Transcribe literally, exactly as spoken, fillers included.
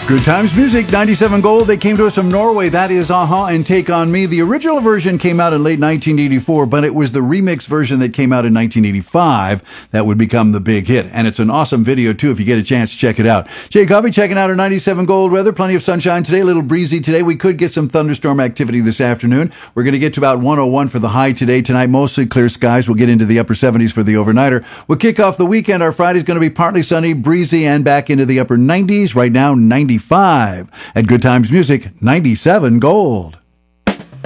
Good Times Music, ninety-seven Gold. They came to us from Norway. That is Aha and Take On Me. The original version came out in late nineteen eighty-four, but it was the remix version that came out in nineteen eighty-five that would become the big hit. And it's an awesome video, too. If you get a chance, check it out. Jay Coffey checking out our ninety-seven Gold weather. Plenty of sunshine today, a little breezy today. We could get some thunderstorm activity this afternoon. We're going to get to about one oh one for the high today. Tonight, mostly clear skies. We'll get into the upper seventies for the overnighter. We'll kick off the weekend. Our Friday's going to be partly sunny, breezy, and back into the upper nineties. Right now, ninety-five. At Good Times Music, ninety-seven Gold.